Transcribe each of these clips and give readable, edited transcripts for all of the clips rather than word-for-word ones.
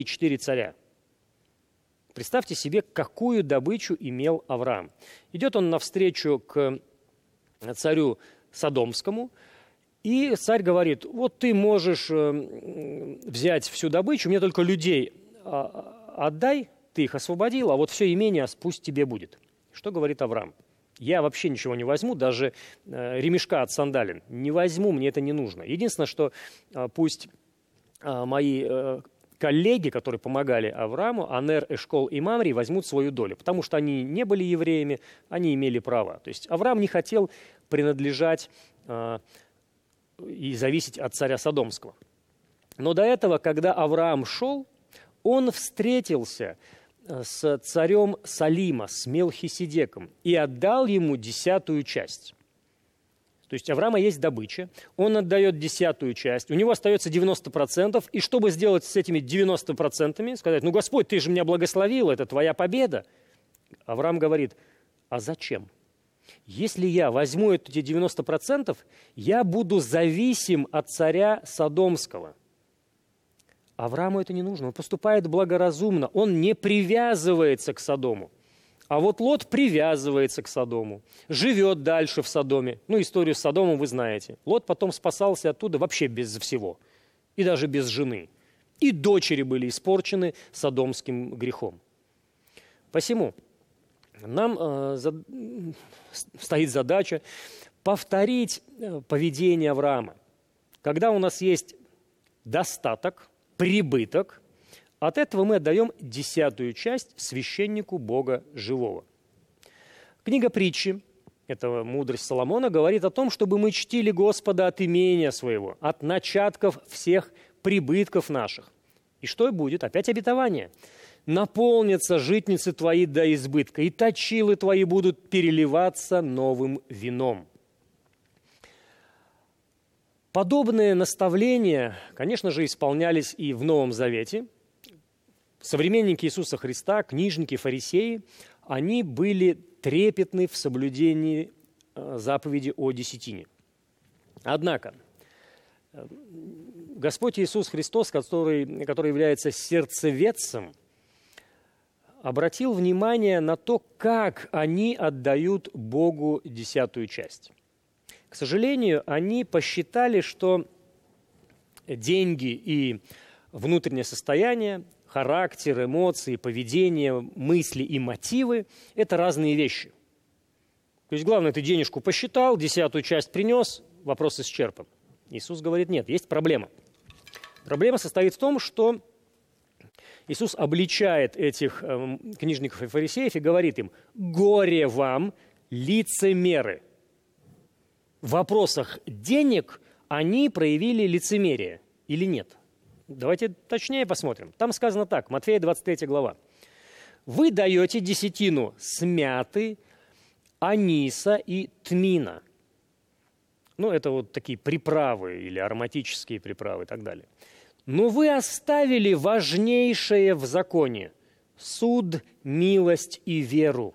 4 царя. Представьте себе, какую добычу имел Авраам. Идет он навстречу к царю Содомскому, и царь говорит: вот ты можешь взять всю добычу, мне только людей отдай, ты их освободил, а вот все имение пусть тебе будет. Что говорит Авраам? Я вообще ничего не возьму, даже ремешка от сандалин не возьму, мне это не нужно. Единственное, что пусть мои коллеги, которые помогали Аврааму, Анер, Эшкол и Мамри, возьмут свою долю, потому что они не были евреями, они имели права. То есть Авраам не хотел принадлежать и зависеть от царя Содомского. Но до этого, когда Авраам шел, он встретился с царем Салима, с Мелхиседеком, и отдал ему 10-ю часть. То есть у Авраама есть добыча, он отдает 10-ю часть, у него остается 90%, и чтобы сделать с этими 90%, сказать: ну, Господь, ты же меня благословил, это твоя победа. Авраам говорит: а зачем? Если я возьму эти 90%, я буду зависим от царя Содомского. Аврааму это не нужно, он поступает благоразумно, он не привязывается к Содому. А вот Лот привязывается к Содому, живет дальше в Содоме. Ну, историю с Содомом вы знаете. Лот потом спасался оттуда вообще без всего, и даже без жены. И дочери были испорчены содомским грехом. Посему нам стоит задача повторить поведение Авраама. Когда у нас есть достаток, прибыток, от этого мы отдаем 10-ю часть священнику Бога живого. Книга притчи, это мудрость Соломона, говорит о том, чтобы мы чтили Господа от имения своего, от начатков всех прибытков наших. И что будет? Опять обетование. «Наполнятся житницы твои до избытка, и точилы твои будут переливаться новым вином». Подобные наставления, конечно же, исполнялись и в Новом Завете. Современники Иисуса Христа, книжники, фарисеи, они были трепетны в соблюдении заповеди о десятине. Однако Господь Иисус Христос, который является сердцеведцем, обратил внимание на то, как они отдают Богу 10-ю часть. К сожалению, они посчитали, что деньги и внутреннее состояние, характер, эмоции, поведение, мысли и мотивы – это разные вещи. То есть главное, ты денежку посчитал, 10-ю часть принес, вопрос исчерпан. Иисус говорит: нет, есть проблема. Проблема состоит в том, что Иисус обличает этих книжников и фарисеев и говорит им: горе вам, лицемеры. В вопросах денег они проявили лицемерие или нет? Давайте точнее посмотрим. Там сказано так, Матфея 23 глава. «Вы даете десятину с мяты, аниса и тмина». Ну, это вот такие приправы или ароматические приправы и так далее. «Но вы оставили важнейшее в законе – суд, милость и веру.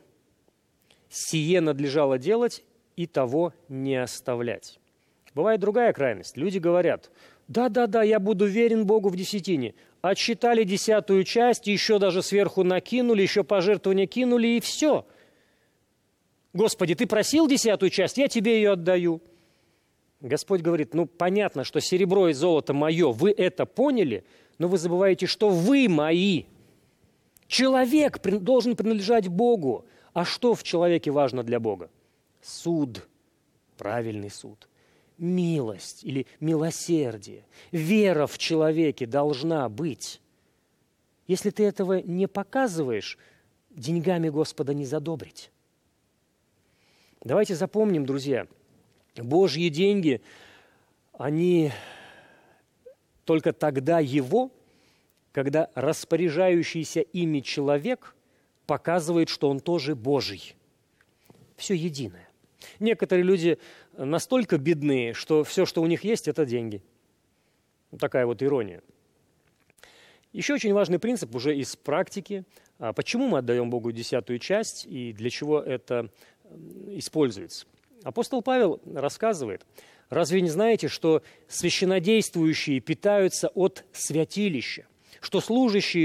Сие надлежало делать, и того не оставлять». Бывает другая крайность. Люди говорят: да, я буду верен Богу в десятине. Отсчитали 10-ю часть, еще даже сверху накинули, еще пожертвования кинули, и все. Господи, ты просил 10-ю часть, я тебе ее отдаю. Господь говорит: ну, понятно, что серебро и золото мое, вы это поняли, но вы забываете, что вы мои. Человек должен принадлежать Богу. А что в человеке важно для Бога? Суд, правильный суд. Милость или милосердие, вера в человеке должна быть. Если ты этого не показываешь, деньгами Господа не задобрить. Давайте запомним, друзья, Божьи деньги, они только тогда Его, когда распоряжающийся ими человек показывает, что он тоже Божий. Все единое. Некоторые люди настолько бедны, что все, что у них есть, это деньги. Такая вот ирония. Еще очень важный принцип уже из практики. Почему мы отдаем Богу 10-ю часть и для чего это используется? Апостол Павел рассказывает: разве не знаете, что священнодействующие питаются от святилища? что служащие